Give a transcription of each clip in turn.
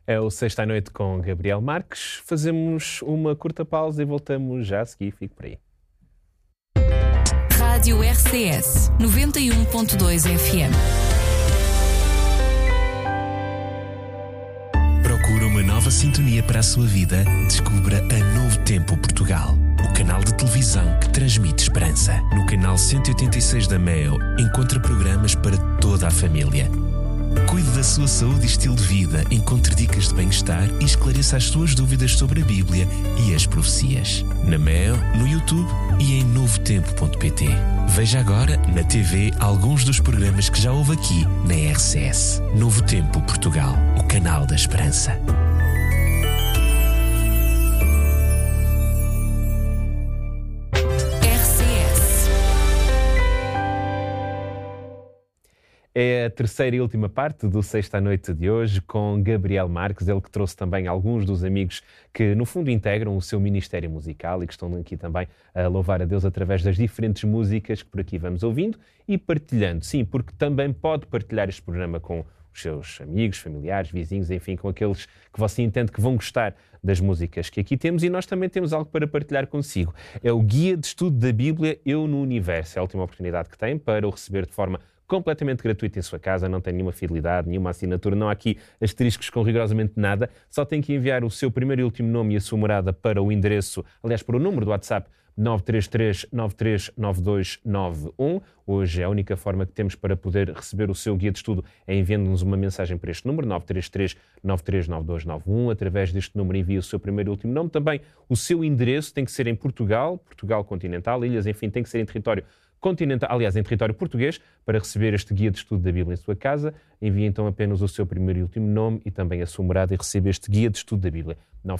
É o Sexta à Noite com Gabriel Marques. Fazemos uma curta pausa e voltamos já a seguir. Fique por aí. Rádio RCS 91.2 FM. Procura uma nova sintonia para a sua vida? Descubra a Novo Tempo Portugal, o canal de televisão que transmite esperança. No canal 186 da MEO, encontra programas para toda a família. Cuide da sua saúde e estilo de vida, encontre dicas de bem-estar e esclareça as suas dúvidas sobre a Bíblia e as profecias. Na MEO, no YouTube e em novotempo.pt. Veja agora, na TV, alguns dos programas que já houve aqui na RCS. Novo Tempo Portugal, o canal da esperança. É a terceira e última parte do Sexta à Noite de hoje com Gabriel Marques, ele que trouxe também alguns dos amigos que no fundo integram o seu ministério musical e que estão aqui também a louvar a Deus através das diferentes músicas que por aqui vamos ouvindo e partilhando. Sim, porque também pode partilhar este programa com os seus amigos, familiares, vizinhos, enfim, com aqueles que você entende que vão gostar das músicas que aqui temos, e nós também temos algo para partilhar consigo. É o Guia de Estudo da Bíblia Eu no Universo. É a última oportunidade que tem para o receber de forma completamente gratuito em sua casa, não tem nenhuma fidelidade, nenhuma assinatura, não há aqui asteriscos com rigorosamente nada, só tem que enviar o seu primeiro e último nome e a sua morada para o endereço, aliás, para o número do WhatsApp 933-939291. Hoje é a única forma que temos para poder receber o seu guia de estudo é enviando-nos uma mensagem para este número, 933-939291. Através deste número envia o seu primeiro e último nome, também o seu endereço, tem que ser em Portugal, Portugal continental, ilhas, enfim, tem que ser em território continental, aliás, em território português. Para receber este guia de estudo da Bíblia em sua casa, envie então apenas o seu primeiro e último nome e também a sua morada e receba este guia de estudo da Bíblia.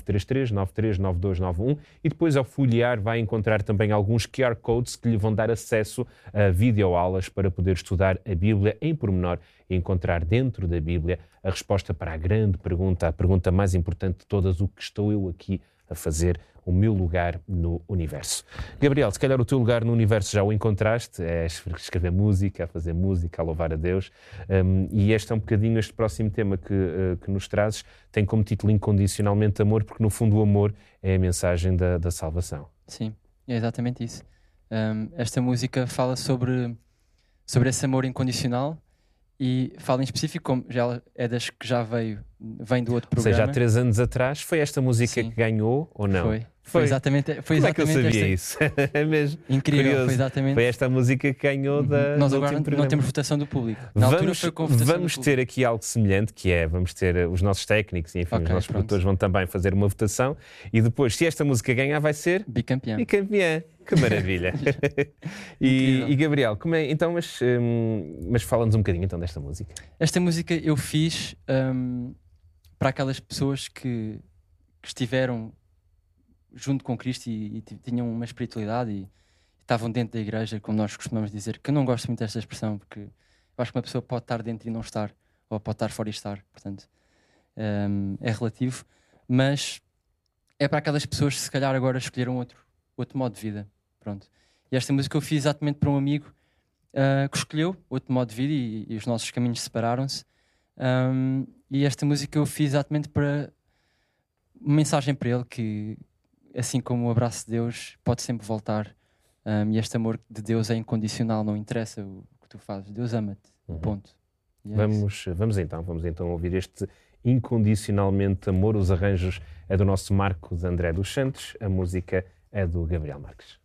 933-939291, e depois ao folhear vai encontrar também alguns QR Codes que lhe vão dar acesso a videoaulas para poder estudar a Bíblia em pormenor e encontrar dentro da Bíblia a resposta para a grande pergunta, a pergunta mais importante de todas: o que estou eu aqui a fazer, o meu lugar no universo? Gabriel, se calhar o teu lugar no universo já o encontraste, é escrever música, a fazer música, a louvar a Deus, e este é um bocadinho este próximo tema que nos trazes, tem como título Incondicionalmente Amor, porque no fundo o amor é a mensagem da salvação. Sim, é exatamente isso. Esta música fala sobre esse amor incondicional e fala em específico, como já é das que já vem do outro programa. Ou seja, há 3 anos atrás, foi esta música Sim. que ganhou ou não? Foi exatamente. Como é que eu sabia isso? É mesmo incrível, curioso. foi exatamente. Foi esta música que ganhou da. Nós agora não temos votação do público. Na altura foi com votação vamos do ter aqui algo semelhante, que é, vamos ter os nossos técnicos e enfim, os nossos produtores vão também fazer uma votação e depois, se esta música ganhar, vai ser bicampeã. Que maravilha. e Gabriel, como é, então, mas fala-nos um bocadinho então desta música. Esta música eu fiz para aquelas pessoas que estiveram junto com Cristo e tinham uma espiritualidade e estavam dentro da igreja, como nós costumamos dizer, que eu não gosto muito desta expressão, porque eu acho que uma pessoa pode estar dentro e não estar, ou pode estar fora e estar, portanto é relativo, mas é para aquelas pessoas que se calhar agora escolheram outro modo de vida, pronto. E esta música eu fiz exatamente para um amigo que escolheu outro modo de vida e os nossos caminhos separaram-se, e esta música eu fiz exatamente para uma mensagem para ele que, assim como o abraço de Deus, pode sempre voltar, e este amor de Deus é incondicional, não interessa o que tu fazes, Deus ama-te, ponto. Vamos então ouvir este Incondicionalmente Amor. Os arranjos é do nosso Marcos André dos Santos, a música é do Gabriel Marques.